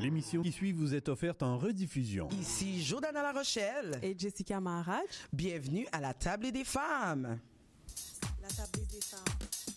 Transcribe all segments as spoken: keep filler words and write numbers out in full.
L'émission qui suit vous est offerte en rediffusion. Ici Jordana La Rochelle. Et Jessica Maharaj. Bienvenue à la table des femmes. La table des femmes.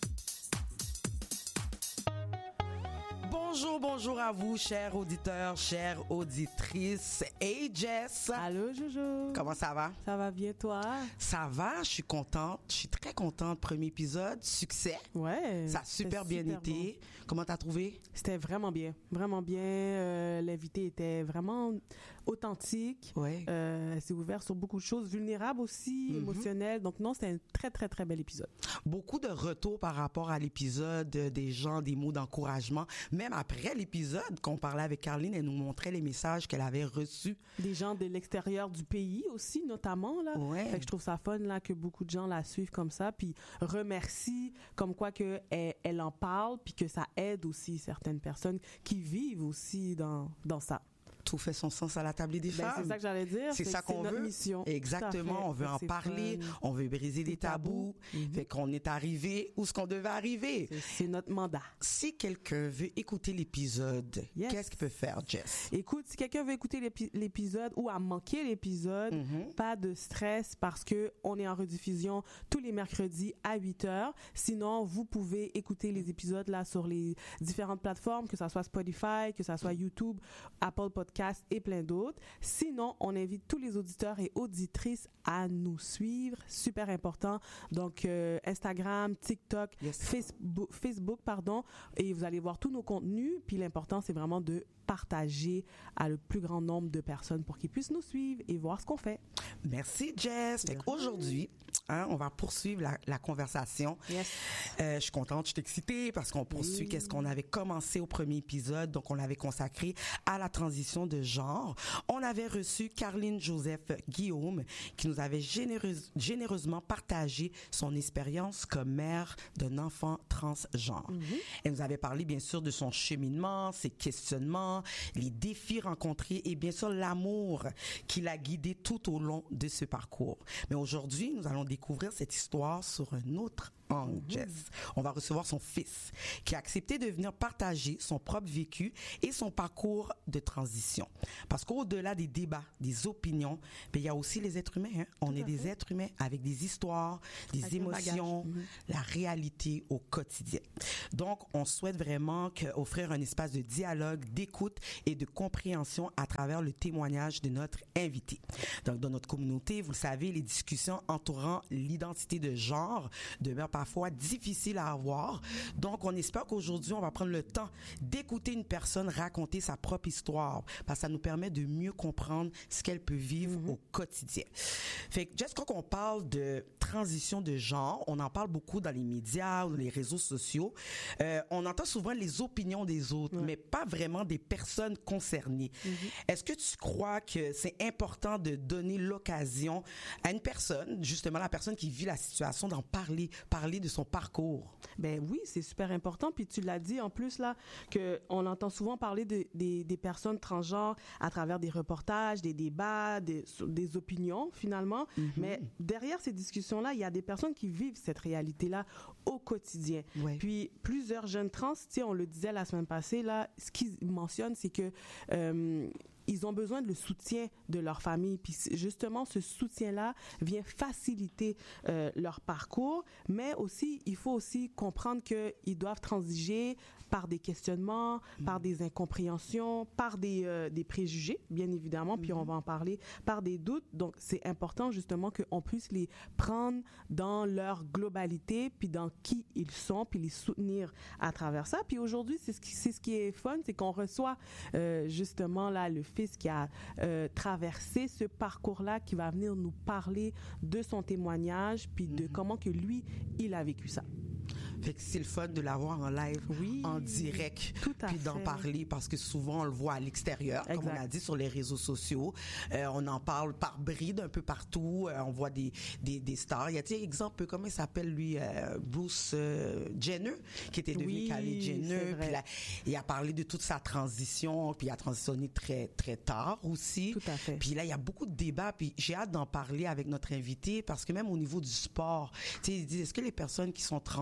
Bonjour, bonjour à vous, chers auditeurs, chères auditrices. Hey Jess. Allô Jojo. Comment ça va? Ça va bien toi? Ça va, je suis contente. Je suis très contente. Premier épisode, succès. Ouais. Ça a super bien super été. Bon. Comment t'as trouvé? C'était vraiment bien. Vraiment bien. Euh, l'invité était vraiment authentique. Ouais. Euh, elle s'est ouverte sur beaucoup de choses, vulnérables aussi, mm-hmm. émotionnelles. Donc non, c'était un très, très, très bel épisode. Beaucoup de retours par rapport à l'épisode, des gens, des mots d'encouragement. Même après l'épisode, qu'on parlait avec Caroline, elle nous montrait les messages qu'elle avait reçus. Des gens de l'extérieur du pays aussi, notamment, là. Ouais. Fait que je trouve ça fun, là, que beaucoup de gens la suivent comme ça, puis remercient comme quoi que elle, elle en parle, puis que ça aide aussi certaines personnes qui vivent aussi dans, dans ça. Tout fait son sens à la table des ben, femmes. C'est ça que j'allais dire. C'est ça qu'on notre veut. Mission. Exactement. On veut en parler. Fun. On veut briser des, des tabous. tabous. Mm-hmm. Fait qu'on est arrivé où ce qu'on devait arriver. C'est, c'est notre mandat. Si quelqu'un veut écouter l'épisode, yes. qu'est-ce qu'il peut faire, Jess? Écoute, si quelqu'un veut écouter l'épi- l'épisode ou a manqué l'épisode, mm-hmm. pas de stress parce que on est en rediffusion tous les mercredis à huit heures. Sinon, vous pouvez écouter les épisodes là sur les différentes plateformes, que ça soit Spotify, que ça soit YouTube, Apple Podcast et plein d'autres. Sinon, on invite tous les auditeurs et auditrices à nous suivre. Super important. Donc, euh, Instagram, TikTok, yes. Facebook, Facebook, pardon. Et vous allez voir tous nos contenus. Puis l'important, c'est vraiment de partager à le plus grand nombre de personnes pour qu'ils puissent nous suivre et voir ce qu'on fait. Merci, Jess. Fait qu'aujourd'hui, hein, on va poursuivre la, la conversation. Yes. Euh, je suis contente, je suis excitée parce qu'on poursuit oui. qu'est-ce qu'on avait commencé au premier épisode. Donc, on l'avait consacré à la transition de genre. On avait reçu Caroline Joseph Guillaume qui nous avait généreuse, généreusement partagé son expérience comme mère d'un enfant transgenre. Mm-hmm. Elle nous avait parlé, bien sûr, de son cheminement, ses questionnements, les défis rencontrés et bien sûr l'amour qui l'a guidée tout au long de ce parcours. Mais aujourd'hui, nous allons découvrir cette histoire sur un autre angle, mmh. Jess. On va recevoir son fils qui a accepté de venir partager son propre vécu et son parcours de transition. Parce qu'au-delà des débats, des opinions, ben, il y a aussi les êtres humains. Hein? On est des êtres humains avec des histoires, des avec émotions, mmh. la réalité au quotidien. Donc, on souhaite vraiment que, offrir un espace de dialogue, d'écoute et de compréhension à travers le témoignage de notre invité. Donc, dans notre communauté, vous le savez, les discussions entourant l'identité de genre demeurent parfois difficiles à avoir. Donc, on espère qu'aujourd'hui, on va prendre le temps d'écouter une personne raconter sa propre histoire parce que ça nous permet de mieux comprendre ce qu'elle peut vivre mm-hmm. au quotidien. Fait que, juste quand on parle de transition de genre, on en parle beaucoup dans les médias ou les réseaux sociaux. Euh, on entend souvent les opinions des autres, ouais. mais pas vraiment des personnes concernées. Mm-hmm. Est-ce que tu crois que c'est important de donner l'occasion à une personne, justement la personne qui vit la situation, d'en parler, parler de son parcours? Ben oui, c'est super important. Puis tu l'as dit en plus là, que on entend souvent parler de, des, des personnes transgenres à travers des reportages, des débats, des, des opinions finalement. Mm-hmm. Mais derrière ces discussions-là, il y a des personnes qui vivent cette réalité-là au quotidien. Ouais. Puis plusieurs jeunes trans, tu sais, on le disait la semaine passée là, ce qu'ils mentionnent, c'est que euh, ils ont besoin de le soutien de leur famille. Puis justement, ce soutien-là vient faciliter euh, leur parcours, mais aussi, il faut aussi comprendre qu'ils doivent transiger par des questionnements, mmh. par des incompréhensions, par des, euh, des préjugés, bien évidemment, mmh. puis on va en parler, par des doutes. Donc, c'est important justement qu'on puisse les prendre dans leur globalité, puis dans qui ils sont, puis les soutenir à travers ça. Puis aujourd'hui, c'est ce qui, c'est ce qui est fun, c'est qu'on reçoit euh, justement là le fils qui a euh, traversé ce parcours-là, qui va venir nous parler de son témoignage, puis de mm-hmm. comment que lui, il a vécu ça. Fait que c'est le fun de l'avoir en live, oui, en direct, tout à puis fait. d'en parler parce que souvent on le voit à l'extérieur, exact. Comme on a dit sur les réseaux sociaux. Euh, on en parle par bride un peu partout. Euh, on voit des des des stars. Il y a, tu sais, exemple, comment il s'appelle lui, euh, Bruce euh, Jenner, qui était devenu oui, Kylie Jenner. Puis là, il a parlé de toute sa transition, puis il a transitionné très très tard aussi. Tout à fait. Puis là, il y a beaucoup de débats. Puis j'ai hâte d'en parler avec notre invité parce que même au niveau du sport, tu sais, ils disent, est-ce que les personnes qui sont transgenres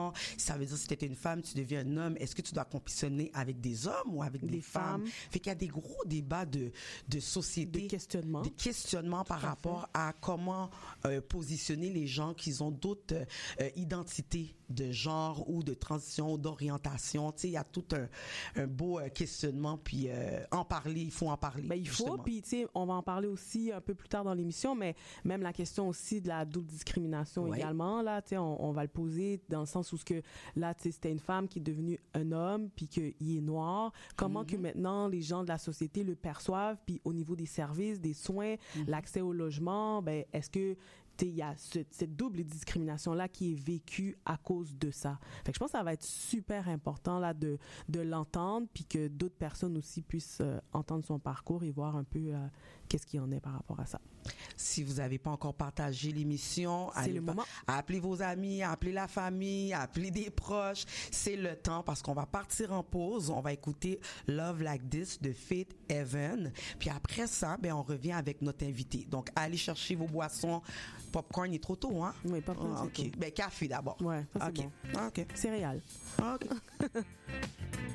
genre. Ça veut dire si tu étais une femme, tu deviens un homme. Est-ce que tu dois compétitionner avec des hommes ou avec des, Des femmes? femmes. Fait qu'il y a des gros débats de, de société. Des questionnements. Des questionnements par Tout à rapport fait. à comment euh, positionner les gens qui ont d'autres euh, identités de genre ou de transition ou d'orientation. Tu sais, il y a tout un, un beau euh, questionnement, puis euh, en parler, il faut en parler. Ben, il faut, justement. puis tu sais, on va en parler aussi un peu plus tard dans l'émission, mais même la question aussi de la double discrimination Ouais. également, là, tu sais, on, on va le poser dans le sens où ce que, là, tu sais, c'était une femme qui est devenue un homme, puis qu'il est noir. Comment Mm-hmm. que maintenant les gens de la société le perçoivent, puis au niveau des services, des soins, Mm-hmm. l'accès au logement, ben, est-ce que il y a ce, cette double discrimination-là qui est vécue à cause de ça. Fait que je pense que ça va être super important là, de, de l'entendre, puis que d'autres personnes aussi puissent euh, entendre son parcours et voir un peu euh, qu'est-ce qu'il y en est par rapport à ça. Si vous n'avez pas encore partagé l'émission, C'est allez le pa- moment. appelez vos amis, appelez la famille, appelez des proches. C'est le temps parce qu'on va partir en pause. On va écouter Love Like This de Faith Heaven. Puis après ça, ben, on revient avec notre invité. Donc, allez chercher vos boissons. Popcorn, il est trop tôt, hein? Oui, pas Ah, plus. OK. Ben, café d'abord. Ouais, ça c'est OK. bon. OK. Céréales. OK.